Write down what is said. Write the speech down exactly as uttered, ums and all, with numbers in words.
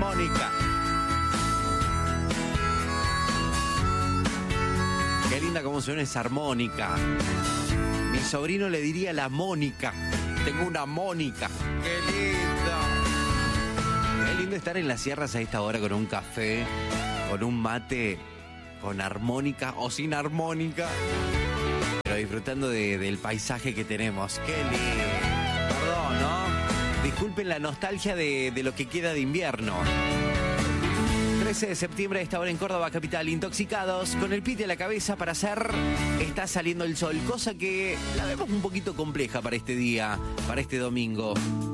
armónica. Qué linda como suena esa armónica. Mi sobrino le diría la Mónica. Tengo una Mónica. Qué lindo. Qué lindo estar en las sierras a esta hora con un café, con un mate, con armónica o sin armónica, pero disfrutando de, del paisaje que tenemos. Qué lindo. Perdón, ¿no? Disculpen la nostalgia de, de lo que queda de invierno. trece de septiembre a esta hora en Córdoba capital, intoxicados, con el pite a la cabeza para hacer Está saliendo el sol, cosa que la vemos un poquito compleja para este día, para este domingo.